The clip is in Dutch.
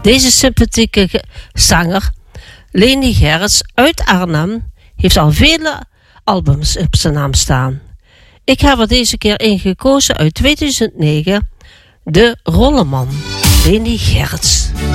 Deze sympathieke zanger, Leni Gerrits uit Arnhem, heeft al vele albums op zijn naam staan. Ik heb er deze keer een gekozen uit 2009, De Rolleman, Leni Gerrits.